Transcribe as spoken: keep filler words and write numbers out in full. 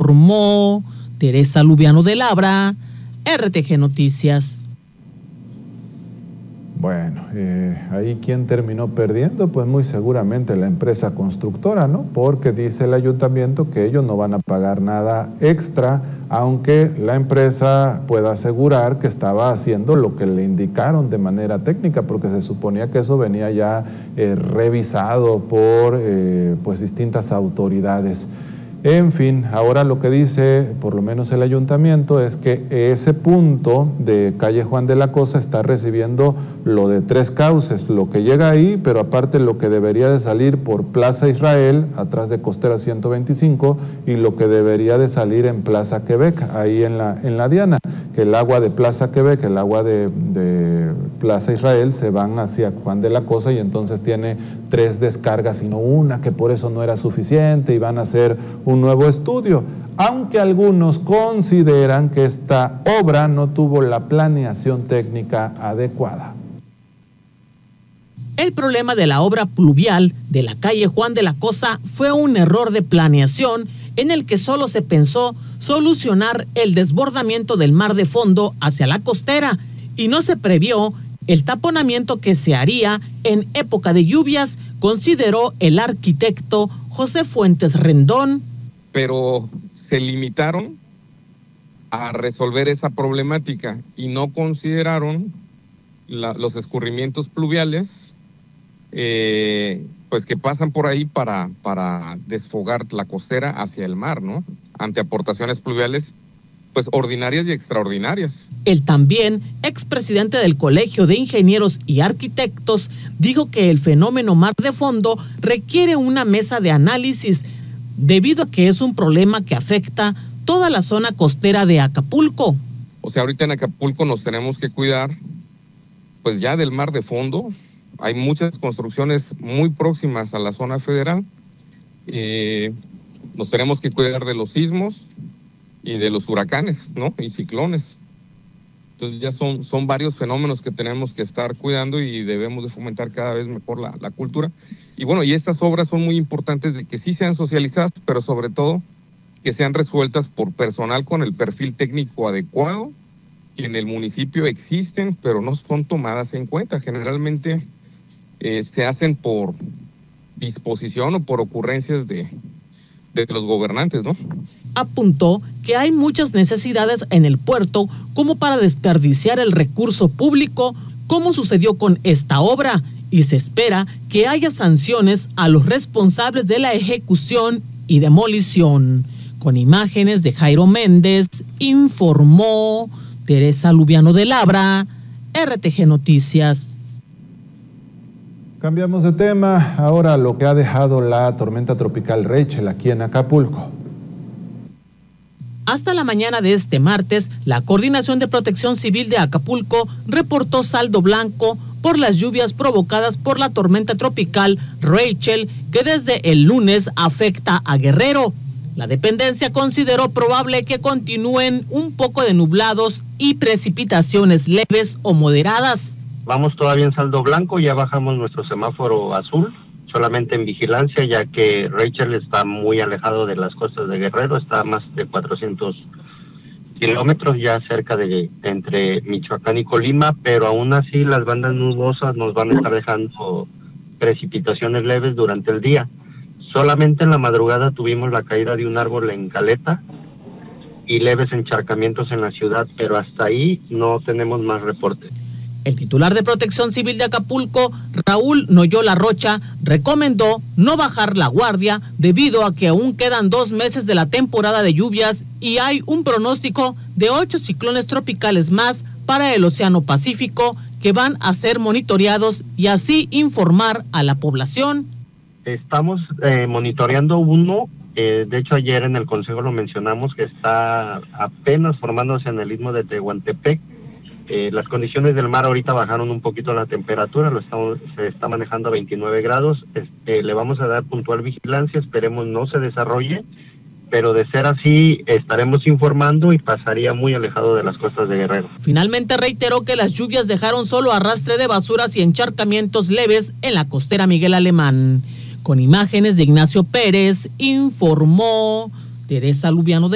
informó Teresa Lubiano de Labra, R T G Noticias. Bueno, eh, ahí ¿quién terminó perdiendo? Pues muy seguramente la empresa constructora, ¿no? Porque dice el ayuntamiento que ellos no van a pagar nada extra, aunque la empresa pueda asegurar que estaba haciendo lo que le indicaron de manera técnica, porque se suponía que eso venía ya eh, revisado por eh, pues distintas autoridades. En fin, ahora lo que dice, por lo menos el ayuntamiento, es que ese punto de calle Juan de la Cosa está recibiendo lo de Tres Cauces, lo que llega ahí, pero aparte lo que debería de salir por Plaza Israel, atrás de Costera ciento veinticinco, y lo que debería de salir en Plaza Quebec, ahí en la, en la Diana, que el agua de Plaza Quebec, el agua de, de Plaza Israel se van hacia Juan de la Cosa y entonces tiene tres descargas y no una, que por eso no era suficiente y van a hacer un nuevo estudio, aunque algunos consideran que esta obra no tuvo la planeación técnica adecuada. El problema de la obra pluvial de la calle Juan de la Cosa fue un error de planeación en el que solo se pensó solucionar el desbordamiento del mar de fondo hacia la costera y no se previó el taponamiento que se haría en época de lluvias, consideró el arquitecto José Fuentes Rendón. Pero se limitaron a resolver esa problemática y no consideraron la, los escurrimientos pluviales eh, pues que pasan por ahí para, para desfogar la costera hacia el mar, ¿no? Ante aportaciones pluviales pues ordinarias y extraordinarias. El también expresidente del Colegio de Ingenieros y Arquitectos dijo que el fenómeno mar de fondo requiere una mesa de análisis debido a que es un problema que afecta toda la zona costera de Acapulco. O sea, ahorita en Acapulco nos tenemos que cuidar pues ya del mar de fondo. Hay muchas construcciones muy próximas a la zona federal. Eh, nos tenemos que cuidar de los sismos y de los huracanes, ¿no? Y ciclones. Entonces ya son, son varios fenómenos que tenemos que estar cuidando y debemos de fomentar cada vez mejor la, la cultura. Y bueno, y estas obras son muy importantes de que sí sean socializadas, pero sobre todo que sean resueltas por personal con el perfil técnico adecuado, que en el municipio existen, pero no son tomadas en cuenta. Generalmente eh, se hacen por disposición o por ocurrencias de, de los gobernantes, ¿no? Apuntó que hay muchas necesidades en el puerto como para desperdiciar el recurso público, como sucedió con esta obra, y se espera que haya sanciones a los responsables de la ejecución y demolición. Con imágenes de Jairo Méndez, informó Teresa Lubiano de Labra, R T G Noticias. Cambiamos de tema, ahora lo que ha dejado la tormenta tropical Rachel aquí en Acapulco. Hasta la mañana de este martes, la Coordinación de Protección Civil de Acapulco reportó saldo blanco por las lluvias provocadas por la tormenta tropical Rachel, que desde el lunes afecta a Guerrero. La dependencia consideró probable que continúen un poco de nublados y precipitaciones leves o moderadas. Vamos todavía en saldo blanco, ya bajamos nuestro semáforo azul, solamente en vigilancia, ya que Rachel está muy alejado de las costas de Guerrero, está a más de cuatrocientos kilómetros ya cerca de entre Michoacán y Colima, pero aún así las bandas nubosas nos van a estar dejando precipitaciones leves durante el día. Solamente en la madrugada tuvimos la caída de un árbol en Caleta y leves encharcamientos en la ciudad, pero hasta ahí no tenemos más reportes. El titular de Protección Civil de Acapulco, Raúl Noyola Rocha, recomendó no bajar la guardia debido a que aún quedan dos meses de la temporada de lluvias y hay un pronóstico de ocho ciclones tropicales más para el Océano Pacífico que van a ser monitoreados y así informar a la población. Estamos eh, monitoreando uno, eh, de hecho ayer en el Consejo lo mencionamos, que está apenas formándose en el istmo de Tehuantepec. Eh, las condiciones del mar ahorita bajaron un poquito la temperatura, lo estamos, se está manejando a veintinueve grados, este, le vamos a dar puntual vigilancia, esperemos no se desarrolle, pero de ser así estaremos informando y pasaría muy alejado de las costas de Guerrero. Finalmente reiteró que las lluvias dejaron solo arrastre de basuras y encharcamientos leves en la costera Miguel Alemán. Con imágenes de Ignacio Pérez, informó Teresa Lubiano de